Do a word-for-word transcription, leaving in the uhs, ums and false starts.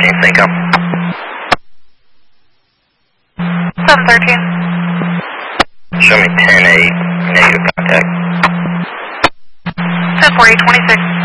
thirteen, Cinco. seven thirteen. Show me ten eight, negative contact. ten forty, twenty-six.